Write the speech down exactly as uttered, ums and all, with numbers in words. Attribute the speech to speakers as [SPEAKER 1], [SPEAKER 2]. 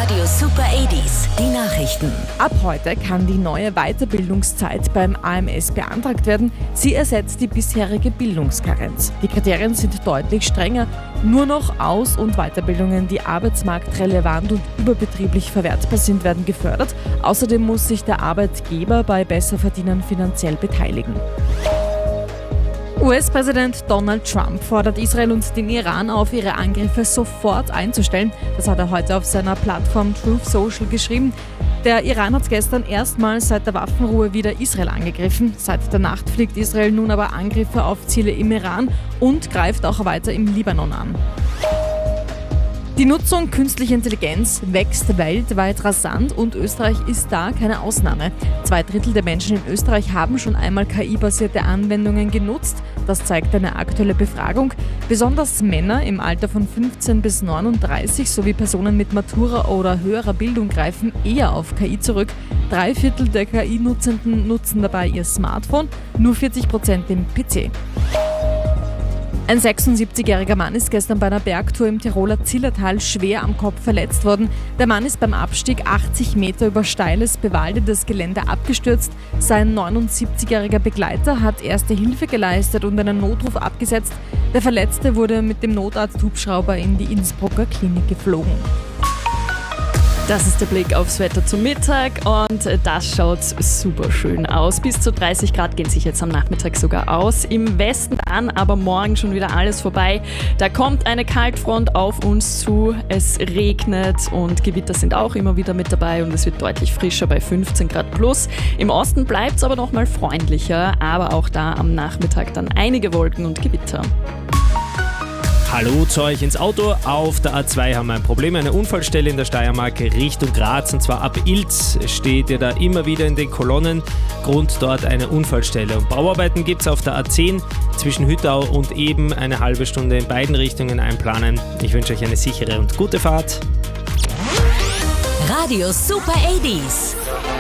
[SPEAKER 1] Radio Super achtziger, die Nachrichten.
[SPEAKER 2] Ab heute kann die neue Weiterbildungszeit beim A M S beantragt werden. Sie ersetzt die bisherige Bildungskarenz. Die Kriterien sind deutlich strenger. Nur noch Aus- und Weiterbildungen, die arbeitsmarktrelevant und überbetrieblich verwertbar sind, werden gefördert. Außerdem muss sich der Arbeitgeber bei Besserverdienern finanziell beteiligen. U S-Präsident Donald Trump fordert Israel und den Iran auf, ihre Angriffe sofort einzustellen. Das hat er heute auf seiner Plattform Truth Social geschrieben. Der Iran hat gestern erstmals seit der Waffenruhe wieder Israel angegriffen. Seit der Nacht fliegt Israel nun aber Angriffe auf Ziele im Iran und greift auch weiter im Libanon an. Die Nutzung künstlicher Intelligenz wächst weltweit rasant und Österreich ist da keine Ausnahme. Zwei Drittel der Menschen in Österreich haben schon einmal K I-basierte Anwendungen genutzt. Das zeigt eine aktuelle Befragung. Besonders Männer im Alter von fünfzehn bis neununddreißig sowie Personen mit Matura oder höherer Bildung greifen eher auf K I zurück. Drei Viertel der K I-Nutzenden nutzen dabei ihr Smartphone, nur vierzig Prozent den P C. Ein sechsundsiebzigjähriger Mann ist gestern bei einer Bergtour im Tiroler Zillertal schwer am Kopf verletzt worden. Der Mann ist beim Abstieg achtzig Meter über steiles, bewaldetes Gelände abgestürzt. Sein neunundsiebzigjähriger Begleiter hat erste Hilfe geleistet und einen Notruf abgesetzt. Der Verletzte wurde mit dem Notarzt-Hubschrauber in die Innsbrucker Klinik geflogen.
[SPEAKER 3] Das ist der Blick aufs Wetter zum Mittag und das schaut super schön aus. Bis zu dreißig Grad gehen sich jetzt am Nachmittag sogar aus. Im Westen dann aber morgen schon wieder alles vorbei. Da kommt eine Kaltfront auf uns zu, es regnet und Gewitter sind auch immer wieder mit dabei und es wird deutlich frischer bei fünfzehn Grad plus. Im Osten bleibt es aber noch mal freundlicher, aber auch da am Nachmittag dann einige Wolken und Gewitter.
[SPEAKER 4] Hallo zu euch ins Auto. Auf der A zwei haben wir ein Problem, eine Unfallstelle in der Steiermark Richtung Graz, und zwar ab Ilz steht ihr da immer wieder in den Kolonnen. Grund dort eine Unfallstelle. Und Bauarbeiten gibt es auf der A zehn zwischen Hüttau und Eben eine halbe Stunde in beiden Richtungen einplanen. Ich wünsche euch eine sichere und gute Fahrt.
[SPEAKER 1] Radio Super achtziger.